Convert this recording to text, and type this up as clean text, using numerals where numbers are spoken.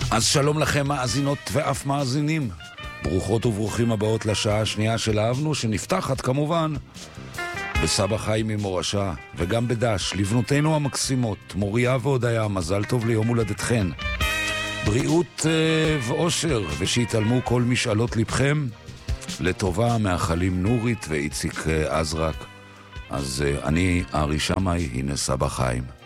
אז שלום לכם מאזינות ואף מאזינים. ברוכות וברוכים הבאות לשעה השנייה של אהבנו, שנפתחת כמובן בסבא חיים ממורשה, וגם בדש, לבנותינו המקסימות, מוריה והודיה, מזל טוב ליום הולדתכן. בריאות ואושר, ושיתעלמו כל משאלות לבכם. לטובה מאחלים נורית ואיציק עזרק. אז אני ארי שמאי, הנה סבא חיים.